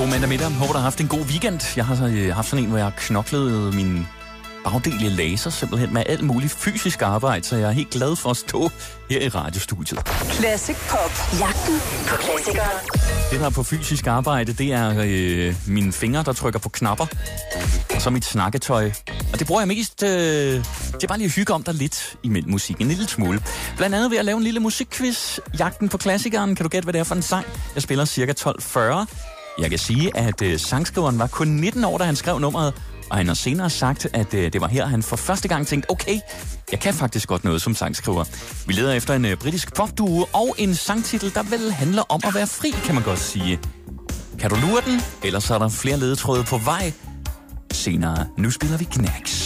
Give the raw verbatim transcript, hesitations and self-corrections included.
God mandag middag. Håber, du har haft en god weekend. Jeg har øh, haft sådan en, hvor jeg har knoklet min bagdel i laser, simpelthen med alt muligt fysisk arbejde, så jeg er helt glad for at stå her i radiostudiet. Classic Pop. Jagten på klassikere. Det, der er på fysisk arbejde, det er øh, mine fingre, der trykker på knapper, og så mit snakketøj. Og det bruger jeg mest øh, til bare lige at hygge om dig lidt imellem musikken, en lille smule. Blandt andet ved at lave en lille musikquiz. Jagten på klassikeren. Kan du gætte, hvad det er for en sang? Jeg spiller cirka tolv fyrre. Jeg kan sige, at øh, sangskriveren var kun nitten år, da han skrev nummeret, og han har senere sagt, at øh, det var her, han for første gang tænkte, okay, jeg kan faktisk godt noget som sangskriver. Vi leder efter en øh, britisk popduo og en sangtitel, der vel handler om at være fri, kan man godt sige. Kan du lure den? Ellers er der flere ledetråde på vej. Senere, nu spiller vi Knacks.